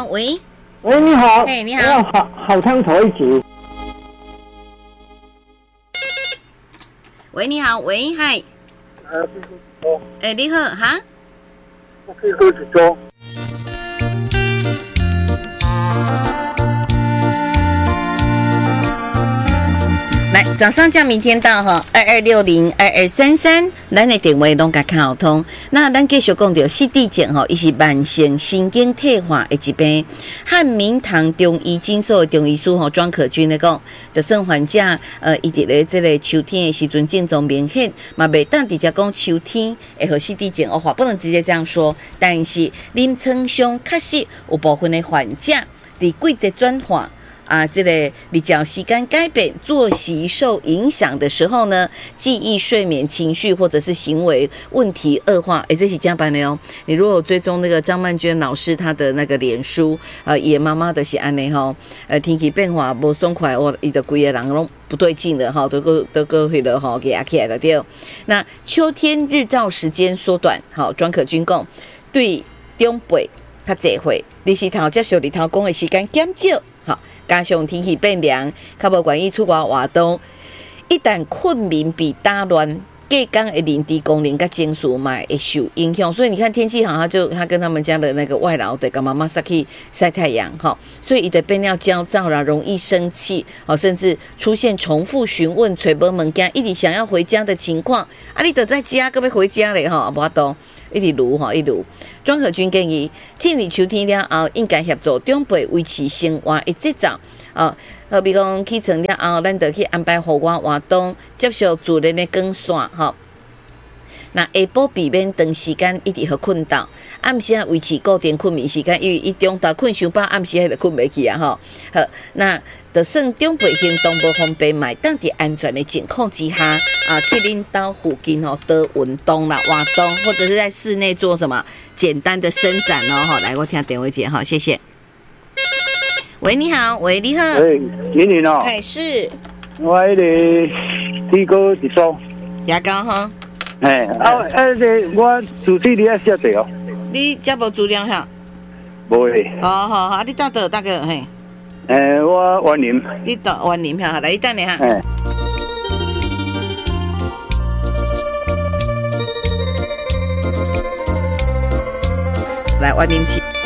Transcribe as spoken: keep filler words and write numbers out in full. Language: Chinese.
喂， 喂，你好， 哎，你好， 好好汤头一集。 喂，你好，喂，嗨， 呃， 哎，你好，哈， 我可以喝几盅。 来，早上叫明天到哈，二二六零二二三三，咱的电话拢甲看好通。那咱继续讲到四地检吼，伊是慢性神经退化的疾病。汉明堂中医诊所的中医师吼庄可君咧讲，就算患者呃，伊伫咧即个秋天的时阵症状明显，嘛袂当直接讲秋天会和四地检恶化，不能直接这样说。但是临床上确实有部分的患者伫季节转换。啊，这个日照时间改变、作息受影响的时候呢，记忆、睡眠、情绪或者是行为问题恶化，哎，这是加班的哦。你如果有追踪那个张曼娟老师她的那个脸书，呃，野妈妈的是安内哈，呃，天气变化不爽快，我伊的规个人拢不对劲的哈，都个都个会了哈，给压起来了对。那秋天日照时间缩短，好，庄可君讲对中北较济会，日时头接受日头光的时间减少，好。加上天气变凉，较无愿意出外活动，一旦困眠被打乱，隔天的认知功能跟情绪嘛会受影响。所以你看天气好，他就他跟他们家的那个外劳得跟妈妈上去晒太阳哈，所以伊就变了焦躁啦，容易生气哦，甚至出现重复询问、找无物件，一直想要回家的情况。啊，你得在家，搁要回家咧哈，无法度。一直撸哈，一直撸。庄可君建议，进入秋天了后，应该协助长辈维持生活的节奏。哦，好比讲起床了后，咱就去安排户外活动，接受自然的光线哈。那下晡避免长时间一直互困到，暗时啊维持固定困眠时间，因为伊中昼困伤饱，暗时迄就困袂去啊吼。好，那就算长辈行动无方便，买当伫安全的情况之下，啊，去恁兜附近吼多运动啦、活动，或者是在室内做什么简单的伸展哦。吼，来，我听电话接哈，谢谢。喂，你好，喂，你好。 喂，玲玲哦。 哎，是。 我迄个地沟一组。 牙膏哈。 嘿，啊，啊，个我主持你要写者哦。 你遮无资料哈？ 无诶。 哦，好好，你到倒大概嘿。 诶，我万宁。 你到万宁哈，来，你等下哈。 嘿。 来，万宁市。